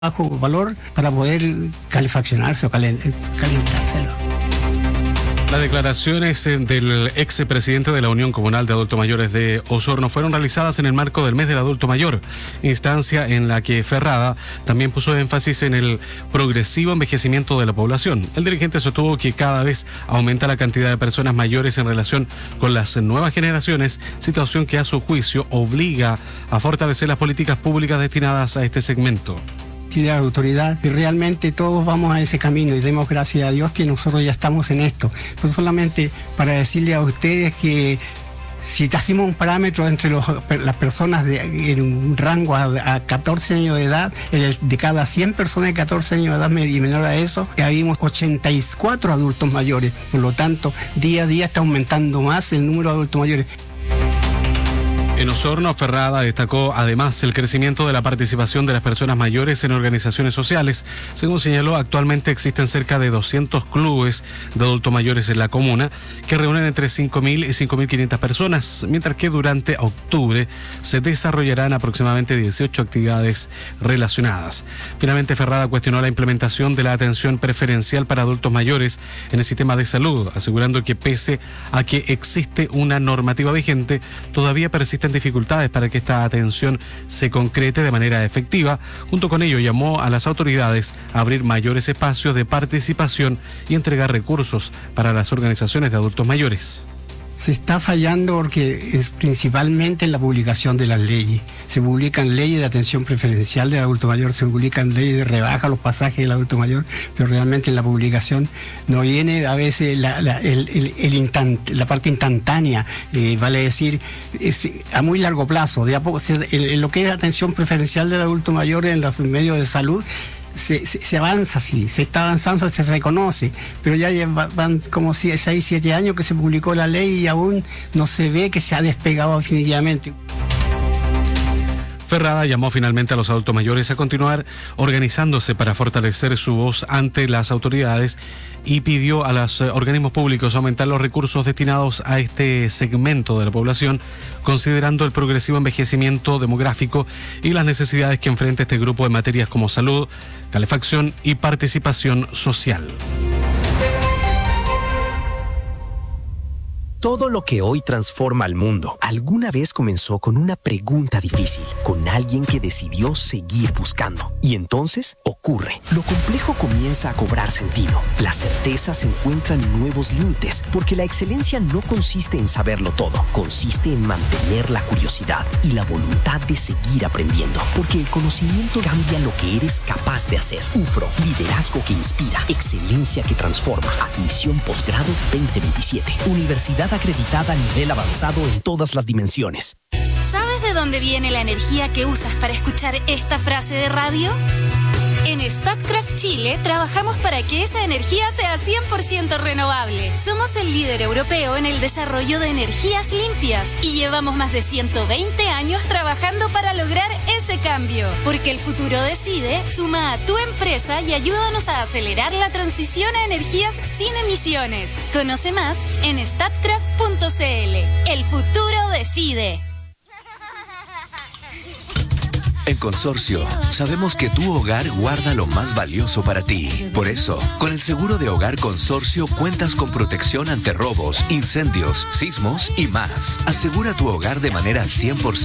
bajo valor para poder calefaccionarse o calentárselo. Las declaraciones del expresidente de la Unión Comunal de Adultos Mayores de Osorno fueron realizadas en el marco del mes del adulto mayor, instancia en la que Ferrada también puso énfasis en el progresivo envejecimiento de la población. El dirigente sostuvo que cada vez aumenta la cantidad de personas mayores en relación con las nuevas generaciones, situación que a su juicio obliga a fortalecer las políticas públicas destinadas a este segmento. Y la autoridad, y realmente todos vamos a ese camino y demos gracias a Dios que nosotros ya estamos en esto. Pues solamente para decirle a ustedes que si hacemos un parámetro entre las personas en un rango a 14 años de edad, de cada 100 personas de 14 años de edad y menor a eso, habíamos 84 adultos mayores. Por lo tanto, día a día está aumentando más el número de adultos mayores. En Osorno, Ferrada destacó además el crecimiento de la participación de las personas mayores en organizaciones sociales. Según señaló, actualmente existen cerca de 200 clubes de adultos mayores en la comuna que reúnen entre 5.000 y 5.500 personas, mientras que durante octubre se desarrollarán aproximadamente 18 actividades relacionadas. Finalmente, Ferrada cuestionó la implementación de la atención preferencial para adultos mayores en el sistema de salud, asegurando que pese a que existe una normativa vigente, todavía persisten dificultades para que esta atención se concrete de manera efectiva. Junto con ello, llamó a las autoridades a abrir mayores espacios de participación y entregar recursos para las organizaciones de adultos mayores. Se está fallando porque es principalmente en la publicación de las leyes. Se publican leyes de atención preferencial del adulto mayor, se publican leyes de rebaja a los pasajes del adulto mayor, pero realmente en la publicación no viene a veces la parte instantánea, vale decir, a muy largo plazo. De a poco, en lo que es atención preferencial del adulto mayor en los medios de salud, se avanza, sí, se está avanzando, se reconoce, pero ya van como 6, 7 años que se publicó la ley y aún no se ve que se ha despegado definitivamente. Ferrada llamó finalmente a los adultos mayores a continuar organizándose para fortalecer su voz ante las autoridades y pidió a los organismos públicos aumentar los recursos destinados a este segmento de la población, considerando el progresivo envejecimiento demográfico y las necesidades que enfrenta este grupo en materias como salud, calefacción y participación social. Todo lo que hoy transforma al mundo alguna vez comenzó con una pregunta difícil, con alguien que decidió seguir buscando. Y entonces ocurre. Lo complejo comienza a cobrar sentido. Las certezas encuentran nuevos límites, porque la excelencia no consiste en saberlo todo, consiste en mantener la curiosidad y la voluntad de seguir aprendiendo, porque el conocimiento cambia lo que eres capaz de hacer. UFRO, liderazgo que inspira, excelencia que transforma. Admisión posgrado 2027. Universidad acreditada a nivel avanzado en todas las dimensiones. ¿Sabes de dónde viene la energía que usas para escuchar esta frase de radio? En Statkraft Chile trabajamos para que esa energía sea 100% renovable. Somos el líder europeo en el desarrollo de energías limpias y llevamos más de 120 años trabajando para lograr ese cambio. Porque el futuro decide, suma a tu empresa y ayúdanos a acelerar la transición a energías sin emisiones. Conoce más en statkraft.cl. El futuro decide. En Consorcio, sabemos que tu hogar guarda lo más valioso para ti. Por eso, con el seguro de hogar Consorcio cuentas con protección ante robos, incendios, sismos y más. Asegura tu hogar de manera 100%